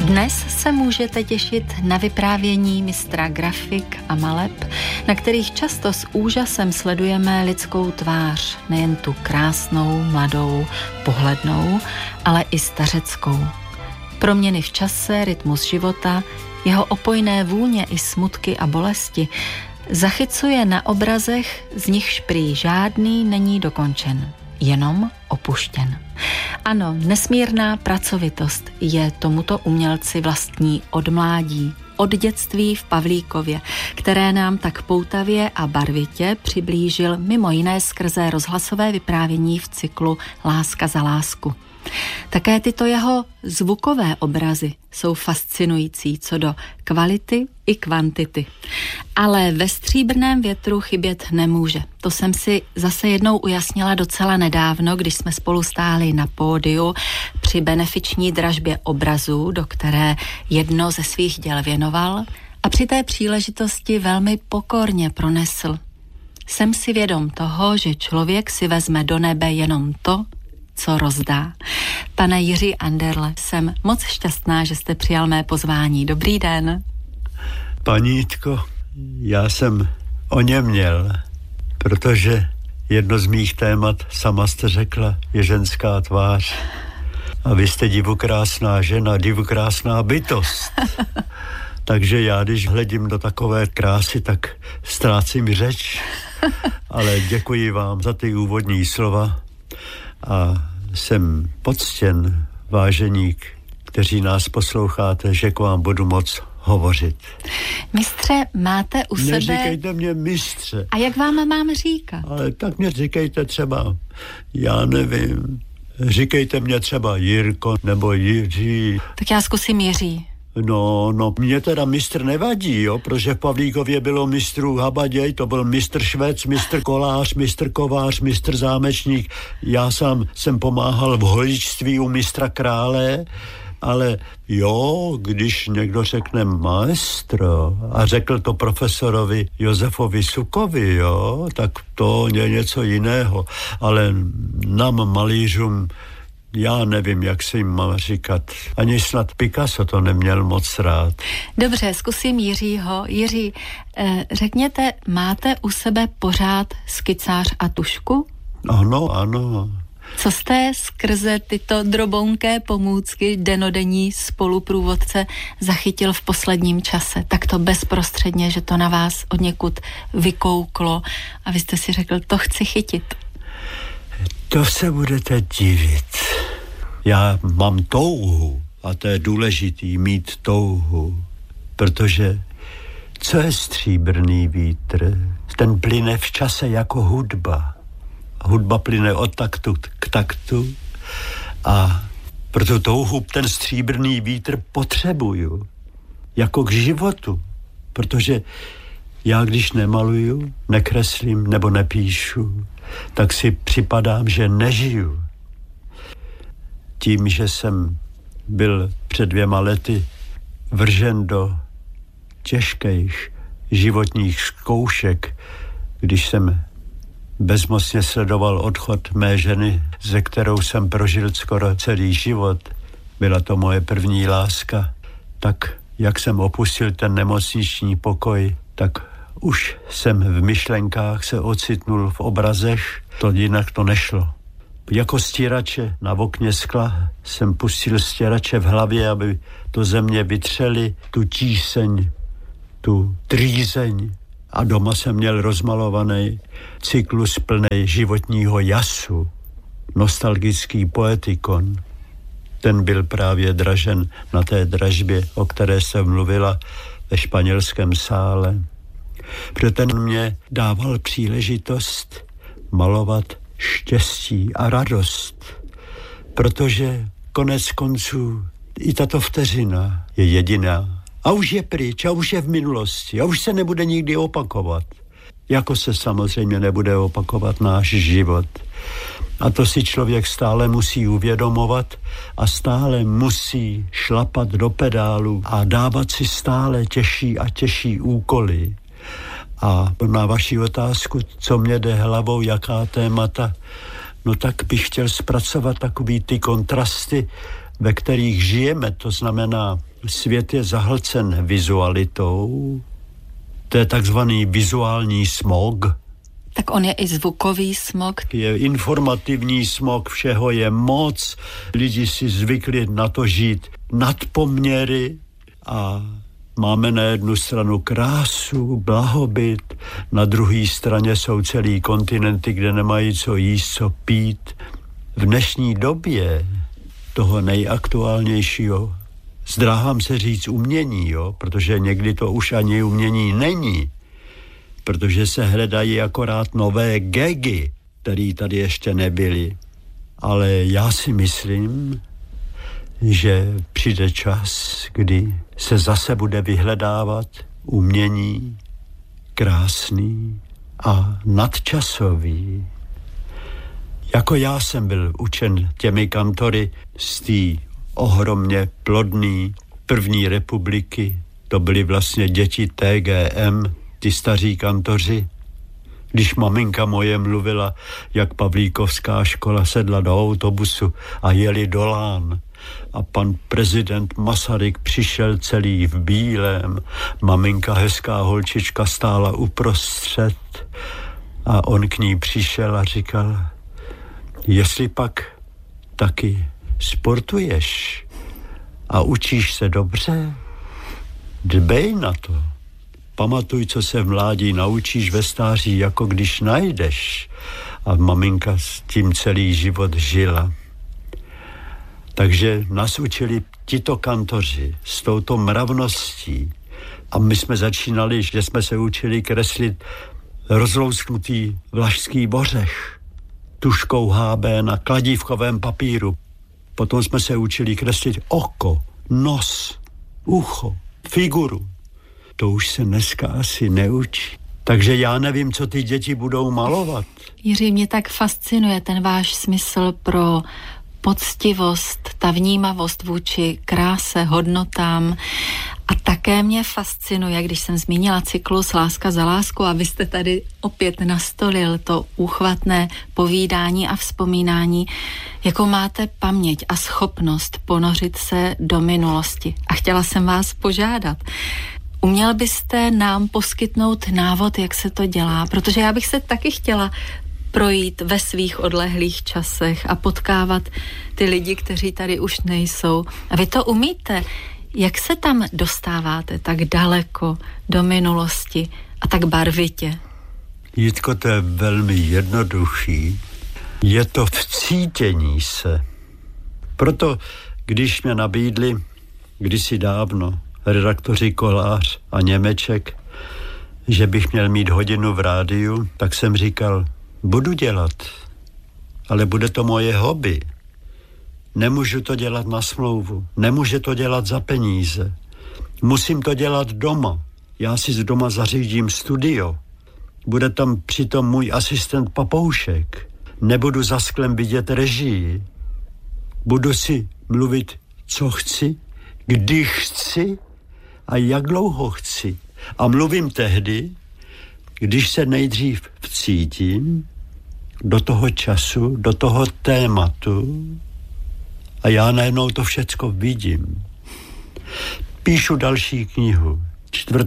Dnes se můžete těšit na vyprávění mistra grafik a maleb, na kterých často s úžasem sledujeme lidskou tvář, nejen tu krásnou, mladou, pohlednou, ale i stařeckou. Proměny v čase, rytmus života, jeho opojné vůně i smutky a bolesti zachycuje na obrazech, z nichž prý žádný není dokončen, jenom opuštěn. Ano, nesmírná pracovitost je tomuto umělci vlastní od mládí, od dětství v Pavlíkově, které nám tak poutavě a barvitě přiblížil mimo jiné skrze rozhlasové vyprávění v cyklu Láska za lásku. Také tyto jeho zvukové obrazy jsou fascinující co do kvality i kvantity. Ale ve Stříbrném větru chybět nemůže. To jsem si zase jednou ujasnila docela nedávno, když jsme spolu stáli na pódiu při benefiční dražbě obrazů, do které jedno ze svých děl věnoval, a při té příležitosti velmi pokorně pronesl: jsem si vědom toho, že člověk si vezme do nebe jenom to, co rozdá. Pane Jiří Anderle, jsem moc šťastná, že jste přijal mé pozvání. Dobrý den. Paní Jitko, já jsem oněměl, protože jedno z mých témat, sama jste řekla, je ženská tvář. A vy jste divokrásná žena, divokrásná bytost. Takže já, když hledím do takové krásy, tak ztrácím řeč. Ale děkuji vám za ty úvodní slova. A jsem poctěn, vážení, kteří nás posloucháte, že k vám budu moc hovořit. Mistře, máte u sebe... Neříkejte mě mistře. A jak vám mám říkat? Ale tak mě říkejte třeba, já nevím, říkejte mě třeba Jirko nebo Jiří. Tak já zkusím Jiří. No, mě teda mistr nevadí, jo, protože v Pavlíkově bylo mistrů Habaděj, to byl mistr Švec, mistr Kolář, mistr Kovář, mistr Zámečník. Já sám jsem pomáhal v holičství u mistra Krále, ale jo, když někdo řekne maestro a řekl to profesorovi Josefovi Sukovi, jo, tak to je něco jiného, ale nám malířům já nevím, jak se jim mám říkat. Ani snad Picasso to neměl moc rád. Dobře, zkusím Jiřího. Jiří, řekněte, máte u sebe pořád skicář a tušku? Ano. Co jste skrze tyto drobounké pomůcky denodenní spoluprůvodce zachytil v posledním čase? Tak to bezprostředně, že to na vás odněkud vykouklo a vy jste si řekl, to chci chytit. To se budete divit. Já mám touhu a to je důležitý mít touhu, protože co je stříbrný vítr? Ten plyne v čase jako hudba. Hudba plyne od taktu k taktu a proto touhu ten stříbrný vítr potřebuju jako k životu, protože já když nemaluju, nekreslím nebo nepíšu, tak si připadám, že nežiju. Tím, že jsem byl před 2 lety vržen do těžkých životních zkoušek, když jsem bezmocně sledoval odchod mé ženy, se kterou jsem prožil skoro celý život. Byla to moje první láska. Tak, jak jsem opustil ten nemocniční pokoj, tak už jsem v myšlenkách se ocitnul v obrazech, to jinak to nešlo. Jako stírače na okně skla jsem pustil stírače v hlavě, aby to ze mě vytřeli tu tíseň, tu trýzeň. A doma jsem měl rozmalovaný cyklus plnej životního jasu, nostalgický poetikon. Ten byl právě dražen na té dražbě, o které jsem mluvila ve španělském sále. Protože ten mě dával příležitost malovat štěstí a radost, protože konec konců i tato vteřina je jediná. A už je pryč, a už je v minulosti, a už se nebude nikdy opakovat. Jako se samozřejmě nebude opakovat náš život. A to si člověk stále musí uvědomovat a stále musí šlapat do pedálu a dávat si stále těžší a těžší úkoly. A na vaši otázku, co mě jde hlavou, jaká témata, no tak bych chtěl zpracovat takový ty kontrasty, ve kterých žijeme, to znamená svět je zahlcen vizualitou. To je takzvaný vizuální smog. Tak on je i zvukový smog. Je informativní smog, všeho je moc. Lidi si zvykli na to žít nad poměry a máme na jednu stranu krásu, blahobyt, na druhé straně jsou celý kontinenty, kde nemají co jíst, co pít. V dnešní době toho nejaktuálnějšího, zdráhám se říct umění, protože někdy to už ani umění není, protože se hledají akorát nové gagy, které tady ještě nebyly. Ale já si myslím, že přijde čas, kdy se zase bude vyhledávat umění krásný a nadčasový. Jako já jsem byl učen těmi kantory z té ohromně plodný první republiky. To byly vlastně děti TGM, ty staří kantoři. Když maminka moje mluvila, jak Pavlíkovská škola sedla do autobusu a jeli do Lán. A pan prezident Masaryk přišel celý v bílém. Maminka, hezká holčička, stála uprostřed. A on k ní přišel a říkal, jestli pak taky sportuješ a učíš se dobře, dbej na to. Pamatuj, co se v mládí naučíš, ve stáří, jako když najdeš. A maminka s tím celý život žila. Takže nás učili tito kantoři s touto mravností. A my jsme začínali, že jsme se učili kreslit rozlousknutý vlašský bořech tuškou HB na kladívkovém papíru. Potom jsme se učili kreslit oko, nos, ucho, figuru. To už se dneska asi neučí. Takže já nevím, co ty děti budou malovat. Jiří, mě tak fascinuje ten váš smysl pro poctivost, ta vnímavost vůči kráse, hodnotám. A také mě fascinuje, když jsem zmínila cyklus Láska za lásku a vy jste tady opět nastolil to úchvatné povídání a vzpomínání, jakou máte paměť a schopnost ponořit se do minulosti. A chtěla jsem vás požádat, uměl byste nám poskytnout návod, jak se to dělá? Protože já bych se taky chtěla projít ve svých odlehlých časech a potkávat ty lidi, kteří tady už nejsou. A vy to umíte. Jak se tam dostáváte tak daleko do minulosti a tak barvitě? Jitko, to je velmi jednoduchý. Je to v cítění se. Proto, když mě nabídli kdysi dávno redaktoři Kolář a Němeček, že bych měl mít hodinu v rádiu, tak jsem říkal, budu dělat, ale bude to moje hobby. Nemůžu to dělat na smlouvu, nemůžu to dělat za peníze. Musím to dělat doma. Já si z doma zařídím studio. Bude tam přitom můj asistent Papoušek. Nebudu za sklem vidět režii. Budu si mluvit, co chci, kdy chci a jak dlouho chci. A mluvím tehdy, když se nejdřív vcítím do toho času, do toho tématu a já najednou to všecko vidím. Píšu další knihu, 4.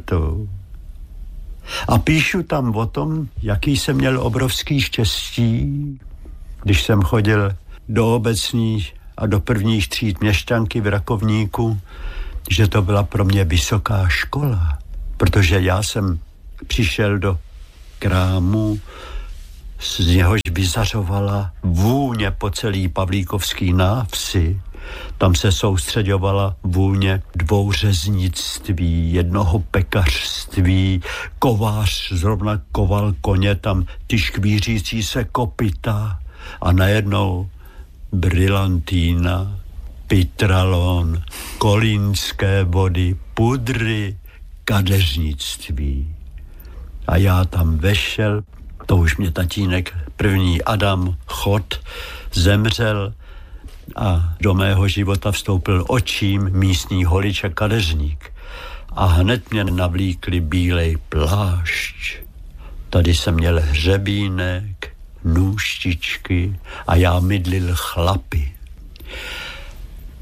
A píšu tam o tom, jaký jsem měl obrovský štěstí, když jsem chodil do obecních a do prvních tříd měšťanky v Rakovníku, že to byla pro mě vysoká škola, protože já jsem přišel do krámu, z něhož vyzařovala vůně po celý Pavlíkovský návsi. Tam se soustředovala vůně 2 řeznictví, 1 pekařství, kovář zrovna koval koně, tam ty škvířící se kopyta a najednou brylantína, pitralon, kolínské vody, pudry, kadeřnictví. A já tam vešel, to už mě tatínek první Adam Chod zemřel a do mého života vstoupil očím místní holič a kadeřník. A hned mě navlíkli bílej plášť. Tady jsem měl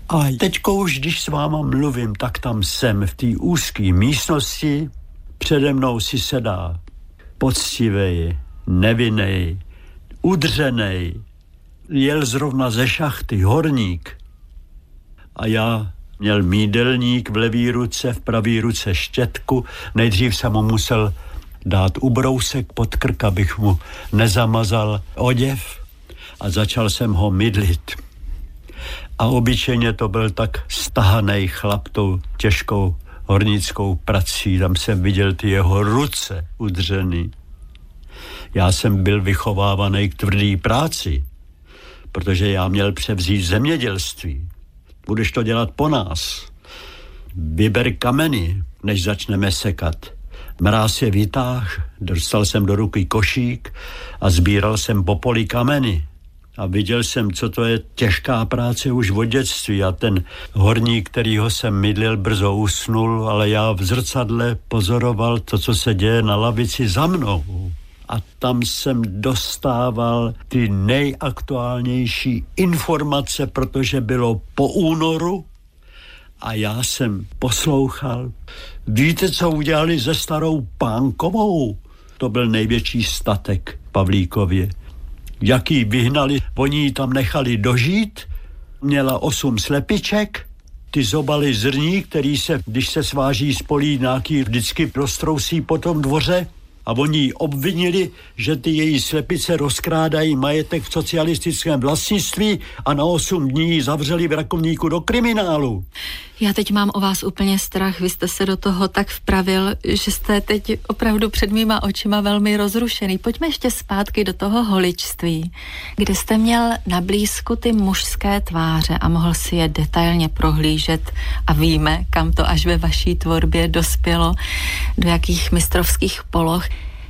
A teďko už, když s váma mluvím, tak tam jsem v té úzké místnosti, přede mnou si sedá poctivej, nevinnej, udřenej, jel zrovna ze šachty, horník. A já měl mídelník v levý ruce, v pravý ruce štětku. Nejdřív jsem mu musel dát ubrousek pod krk, abych mu nezamazal oděv a začal jsem ho mydlit. A obyčejně to byl tak stahanej chlap tou těžkou hornickou prací. Tam jsem viděl ty jeho ruce udřený. Já jsem byl vychovávaný k tvrdý práci, protože já měl převzít zemědělství. Budeš to dělat po nás. Vyber kameny, než začneme sekat. Mráz je vytáh, dostal jsem do ruky košík a sbíral jsem po poli kameny. A viděl jsem, co to je těžká práce už od dětství. A ten horník, kterýho jsem mydlil, brzo usnul, ale já v zrcadle pozoroval to, co se děje na lavici za mnou. A tam jsem dostával ty nejaktuálnější informace, protože bylo po únoru a já jsem poslouchal. Víte, co udělali se Starou Pánkovou? To byl největší statek v Pavlíkově. Jak ji vyhnali, oni ji tam nechali dožít, měla 8 slepiček, ty zobaly zrní, který se, když se sváží z polí, nějaký vždycky roztrousí po tom dvoře, a oni ji obvinili, že ty její slepice rozkrádají majetek v socialistickém vlastnictví a na 8 dní ji zavřeli v Rakovníku do kriminálu. Já teď mám o vás úplně strach, vy jste se do toho tak vpravil, že jste teď opravdu před mýma očima velmi rozrušený. Pojďme ještě zpátky do toho holičství, kde jste měl na blízku ty mužské tváře a mohl si je detailně prohlížet a víme, kam to až ve vaší tvorbě dospělo, do jakých mistrovských poloh.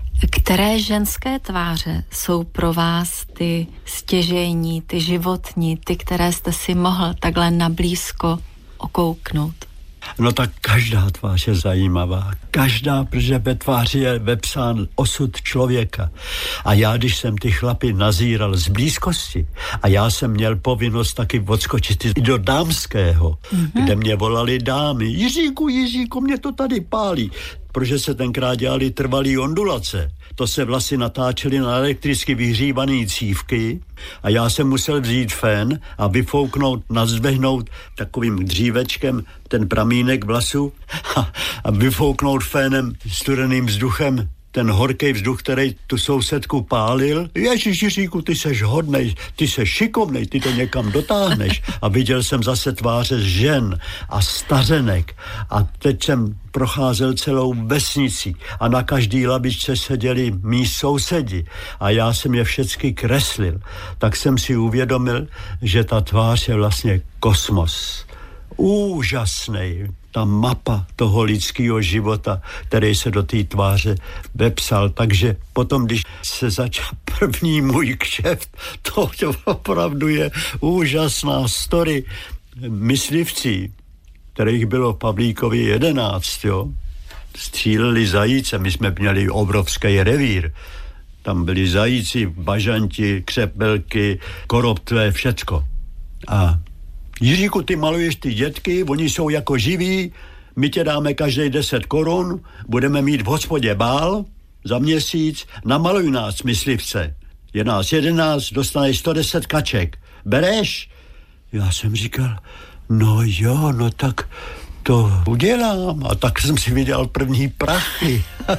Které ženské tváře jsou pro vás ty stěžejní, ty životní, ty, které jste si mohl takhle nablízko okouknout? No tak každá tvář je zajímavá. Každá, protože ve tváři je vepsán osud člověka. A já, když jsem ty chlapy nazíral z blízkosti, a já jsem měl povinnost taky odskočit i do dámského, kde mě volali dámy. Jiříku, mě to tady pálí. Protože se tenkrát dělali trvalý ondulace. To se vlasy natáčely na elektricky vyhřívaný cívky a já jsem musel vzít fén a vyfouknout, nadzvehnout takovým dřívečkem ten pramínek vlasu a vyfouknout fénem studeným vzduchem ten horký vzduch, který tu sousedku pálil. Ježiříku, ty seš hodnej, ty seš šikovnej, ty to někam dotáhneš. A viděl jsem zase tváře žen a stařenek. A teď jsem procházel celou vesnici a na každý labičce seděli mí sousedi a já jsem je všecky kreslil. Tak jsem si uvědomil, že ta tvář je vlastně kosmos. Úžasnej. Ta mapa toho lidského života, který se do té tváře vepsal. Takže potom, když se začal první můj kšeft, to opravdu je úžasná story. Myslivci, kterých bylo v Pavlíkově 11, stříleli zajíce. My jsme měli obrovský revír. Tam byli zajíci, bažanti, křepelky, koroptvé, všecko. A Jiříku, ty maluješ ty dětky, oni jsou jako živí, my tě dáme každý 10 korun, budeme mít v hospodě bál za měsíc, namaluj nás, myslivce. Je nás 11, dostaneš 110 kaček. Bereš? Já jsem říkal, no tak to udělám. A tak jsem si viděl první prachy.